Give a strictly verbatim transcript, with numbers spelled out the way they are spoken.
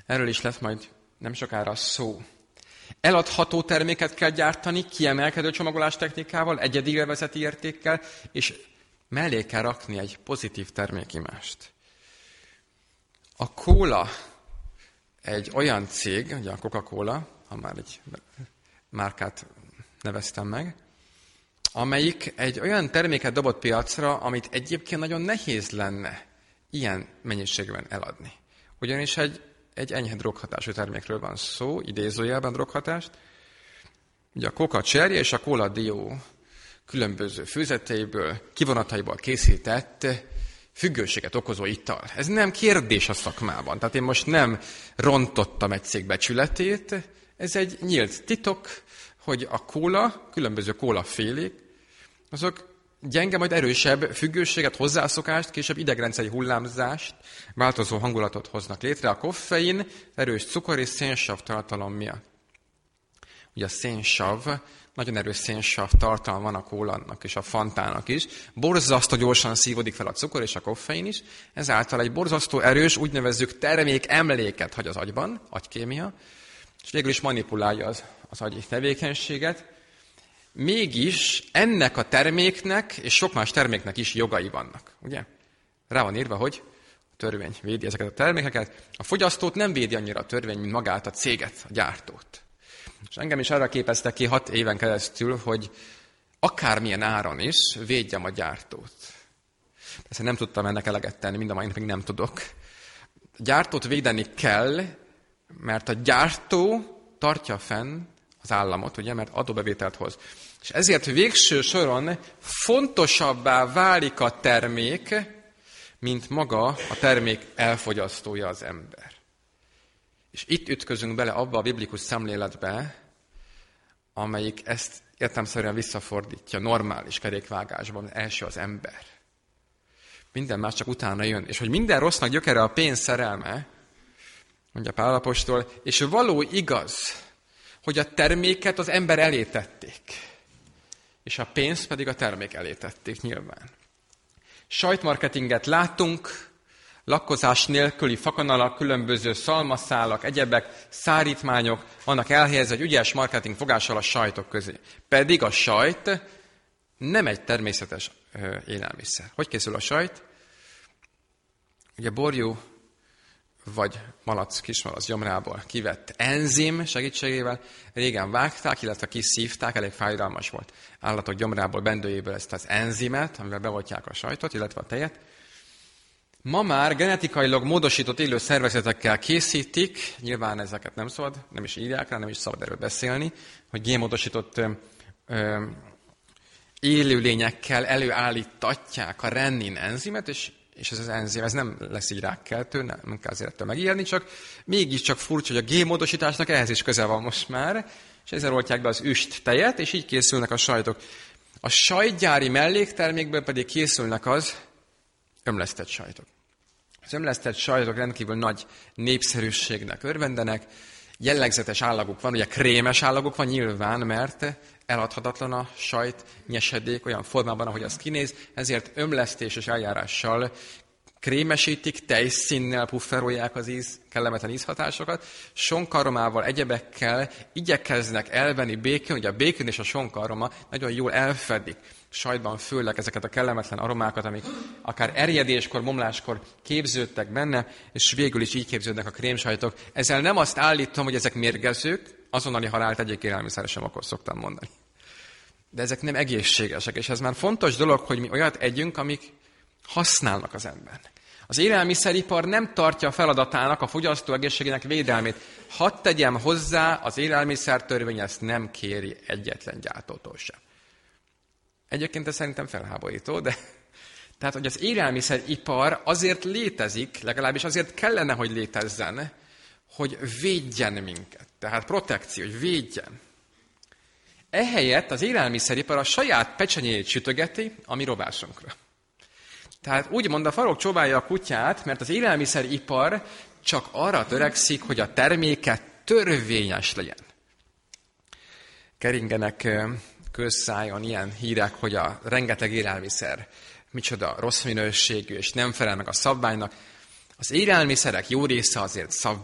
Erről is lesz majd nem sokára szó. Eladható terméket kell gyártani, kiemelkedő csomagolás technikával, egyedi élvezeti értékkel, és mellé kell rakni egy pozitív termékimást. A kóla egy olyan cég, ugye a Coca-Cola, ha már egy márkát neveztem meg, amelyik egy olyan terméket dobott piacra, amit egyébként nagyon nehéz lenne ilyen mennyiségben eladni. Ugyanis egy, egy enyhe droghatású termékről van szó, idézőjelben droghatást. Ugye a Coca cserje és a Cola dió különböző főzeteiből, kivonataiból készített függőséget okozó ital. Ez nem kérdés a szakmában. Tehát én most nem rontottam egy cég becsületét, ez egy nyílt titok, hogy a kóla, különböző kólafélék, azok gyenge, majd erősebb függőséget, hozzászokást, később idegrendszeri hullámzást, változó hangulatot hoznak létre. A koffein erős cukor és szénsav tartalom miatt. Ugye a szénsav, nagyon erős szénsav tartalma van a kólának és a fantának is. Borzasztó gyorsan szívódik fel a cukor és a koffein is, ezáltal egy borzasztó erős, úgy nevezzük termék emléket hagy az agyban, agykémia, és végül is manipulálja az, az agyi tevékenységet. Mégis ennek a terméknek, és sok más terméknek is jogai vannak. Ugye? Rá van írva, hogy a törvény védi ezeket a termékeket. A fogyasztót nem védi annyira a törvény, mint magát a céget, a gyártót. És engem is arra képeztek ki hat éven keresztül, hogy akármilyen áron is védjem a gyártót. Persze nem tudtam ennek eleget tenni, mind a mai napig nem tudok. A gyártót védeni kell, mert a gyártó tartja fenn az államot, ugye, mert adóbevételt hoz. És ezért végső soron fontosabbá válik a termék, mint maga a termék elfogyasztója az ember. És itt ütközünk bele abba a biblikus szemléletbe, amelyik ezt értelemszerűen visszafordítja normális kerékvágásban. Első az ember. Minden más csak utána jön. És hogy minden rossznak gyökere a pénz szerelme, mondja Pál apostol, és való igaz, hogy a terméket az ember elé tették, és a pénzt pedig a termék elé tették nyilván. Sajtmarketinget látunk, lakkozás nélküli fakanalak, különböző szalmaszálak, egyebek, szárítmányok vannak elhelyezve egy ügyes marketing fogással a sajtok közé. Pedig a sajt nem egy természetes ö, élelmiszer. Hogy készül a sajt? Ugye borjú vagy malac, kismalac gyomrából kivett enzim segítségével régen vágták, illetve kiszívták, elég fájdalmas volt állatok gyomrából, bendőjéből ezt az enzimet, amivel beoltják a sajtot, illetve a tejet. Ma már genetikailag módosított élő szervezetekkel készítik, nyilván ezeket nem szabad, nem is írják rá, nem is szabad erről beszélni, hogy génmódosított ö, ö, élőlényekkel előállítatják a rennin enzimet, és és ez az enzim, ez nem lesz így rákkeltő, nem, nem kell azért ettől megijedni, csak mégiscsak furcsa, hogy a génmódosításnak ehhez is köze van most már, és ezzel oltják be az üst tejet, és így készülnek a sajtok. A sajtgyári melléktermékből pedig készülnek az ömlesztett sajtok. Az ömlesztett sajtok rendkívül nagy népszerűségnek örvendenek, jellegzetes állaguk van, ugye krémes állaguk van nyilván, mert eladhatatlan a sajt nyesedék olyan formában, ahogy az kinéz, ezért ömlesztéses eljárással krémesítik, tejszínnel pufferolják az íz, kellemetlen ízhatásokat, sonkaromával, egyebekkel igyekeznek elvenni békön, ugye a békön és a sonkaroma nagyon jól elfedik sajtban főleg ezeket a kellemetlen aromákat, amik akár erjedéskor, bomláskor képződtek benne, és végül is így képződnek a krémsajtok. Ezzel nem azt állítom, hogy ezek mérgezők, azonnali halált egyik élelmiszerre sem akkor szoktam mondani. De ezek nem egészségesek, és ez már fontos dolog, hogy mi olyat együnk, amik használnak az embernek. Az élelmiszeripar nem tartja feladatának a fogyasztó egészségének védelmét. Hadd tegyem hozzá, az élelmiszertörvény ezt nem kéri egyetlen gyártótól sem. Egyébként ez szerintem felháborító, de tehát, hogy az élelmiszeripar azért létezik, legalábbis azért kellene, hogy létezzen, hogy védjen minket. Tehát protekció, hogy védjen. Ehelyett az élelmiszeripar a saját pecsenyét sütögeti a mi rovásunkra. Tehát úgymond a farok csóválja a kutyát, mert az élelmiszeripar csak arra törekszik, hogy a terméke törvényes legyen. Keringenek közszájon ilyen hírek, hogy a rengeteg élelmiszer micsoda rossz minőségű, és nem felel meg a szabványnak. Az élelmiszerek jó része azért